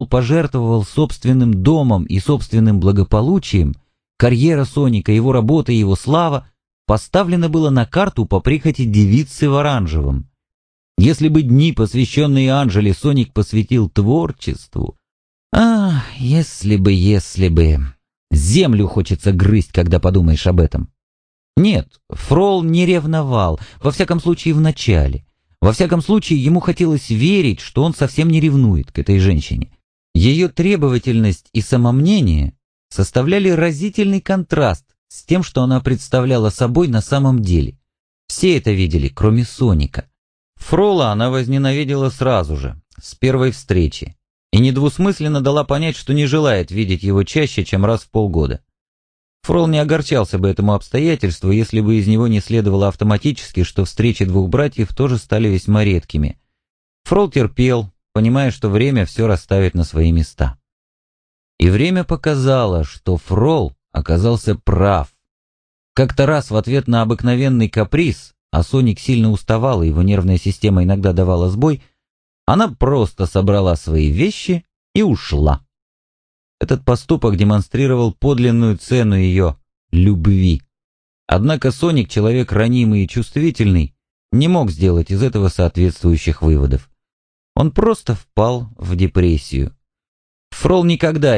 пожертвовал собственным домом и собственным благополучием, карьера Соника, его работа и его слава поставлено было на карту по прихоти девицы в оранжевом. Если бы дни, посвященные Анжеле, Соник посвятил творчеству... если бы... Землю хочется грызть, когда подумаешь об этом. Нет, Фрол не ревновал, во всяком случае в начале. Во всяком случае, ему хотелось верить, что он совсем не ревнует к этой женщине. Ее требовательность и самомнение составляли разительный контраст с тем, что она представляла собой на самом деле. Все это видели, кроме Соника. Фрола она возненавидела сразу же, с первой встречи, и недвусмысленно дала понять, что не желает видеть его чаще, чем раз в полгода. Фрол не огорчался бы этому обстоятельству, если бы из него не следовало автоматически, что встречи двух братьев тоже стали весьма редкими. Фрол терпел, понимая, что время все расставит на свои места. И время показало, что Фрол оказался прав. Как-то раз в ответ на обыкновенный каприз, а Соник сильно уставал и его нервная система иногда давала сбой, она просто собрала свои вещи и ушла. Этот поступок демонстрировал подлинную цену ее любви. Однако Соник, человек ранимый и чувствительный, не мог сделать из этого соответствующих выводов. Он просто впал в депрессию. Фрол никогда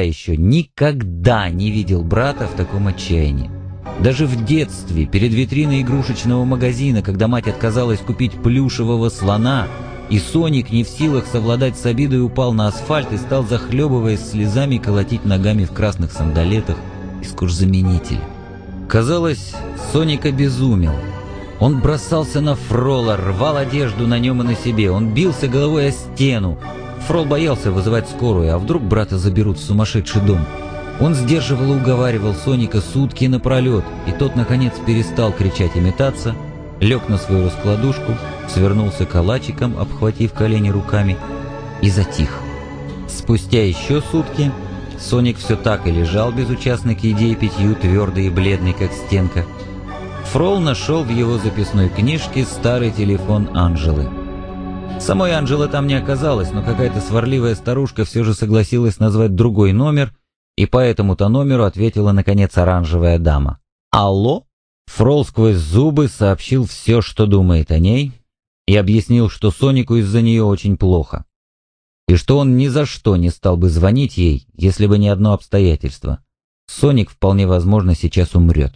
не видел брата в таком отчаянии. Даже в детстве, перед витриной игрушечного магазина, когда мать отказалась купить плюшевого слона, и Соник, не в силах совладать с обидой, упал на асфальт и стал, захлебываясь слезами, колотить ногами в красных сандалетах из кожзаменителя. Казалось, Соник обезумел. Он бросался на Фрола, рвал одежду на нем и на себе, он бился головой о стену. Фрол боялся вызывать скорую, а вдруг брата заберут в сумасшедший дом. Он сдерживал и уговаривал Соника сутки напролет, и тот, наконец, перестал кричать и метаться, лег на свою раскладушку, свернулся калачиком, обхватив колени руками, и затих. Спустя еще сутки Соник все так и лежал, безучастный к идее, питью, твердый и бледный, как стенка. Фрол нашел в его записной книжке старый телефон Анжелы. Самой Анжелы там не оказалось, но какая-то сварливая старушка все же согласилась назвать другой номер, и по этому-то номеру ответила, наконец, оранжевая дама. «Алло?» Фрол сквозь зубы сообщил все, что думает о ней, и объяснил, что Сонику из-за нее очень плохо, и что он ни за что не стал бы звонить ей, если бы не одно обстоятельство. Соник, вполне возможно, сейчас умрет.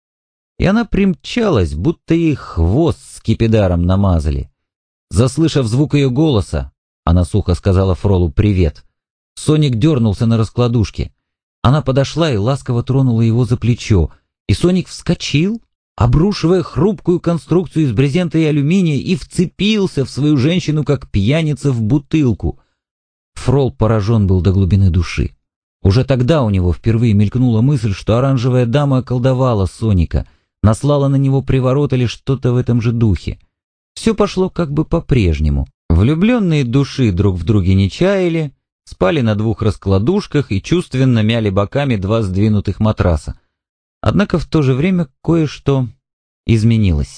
И она примчалась, будто ей хвост скипидаром намазали. Заслышав звук ее голоса, она сухо сказала Фролу «привет». Соник дернулся на раскладушке. Она подошла и ласково тронула его за плечо, и Соник вскочил, обрушивая хрупкую конструкцию из брезента и алюминия, и вцепился в свою женщину, как пьяница в бутылку. Фрол поражен был до глубины души. Уже тогда у него впервые мелькнула мысль, что оранжевая дама околдовала Соника, наслала на него приворот или что-то в этом же духе. Все пошло как бы по-прежнему. Влюбленные души друг в друге не чаяли, спали на двух раскладушках и чувственно мяли боками два сдвинутых матраса. Однако в то же время кое-что изменилось.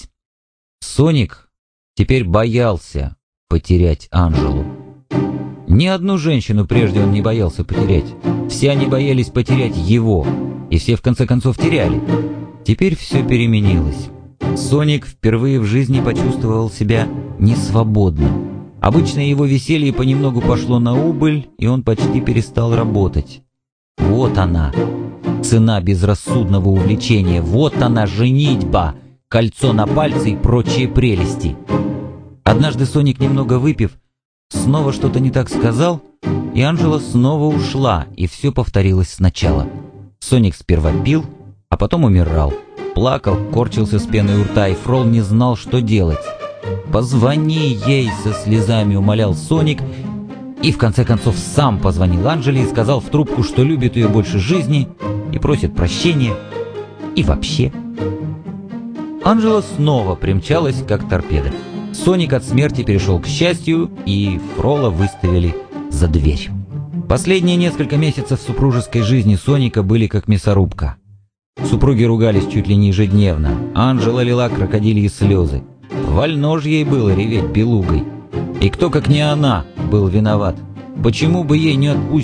Соник теперь боялся потерять Анжелу. Ни одну женщину прежде он не боялся потерять. Все они боялись потерять его, и все в конце концов теряли. Теперь все переменилось. Соник впервые в жизни почувствовал себя несвободным. Обычное его веселье понемногу пошло на убыль, и он почти перестал работать. Вот она, цена безрассудного увлечения, вот она, женитьба, кольцо на пальце и прочие прелести. Однажды Соник, немного выпив, снова что-то не так сказал, и Анжела снова ушла, и все повторилось сначала. Соник сперва пил, а потом умирал. Плакал, корчился с пеной у рта, и Фрол не знал, что делать. «Позвони ей!» — со слезами умолял Соник, и в конце концов сам позвонил Анжеле и сказал в трубку, что любит ее больше жизни и просит прощения. И вообще. Анжела снова примчалась, как торпеда. Соник от смерти перешел к счастью, и Фрола выставили за дверь. Последние несколько месяцев супружеской жизни Соника были как мясорубка. Супруги ругались чуть ли не ежедневно. Анжела лила крокодильи слезы. Вольно ж ей было реветь белугой. И кто, как не она, был виноват? Почему бы ей не отпустить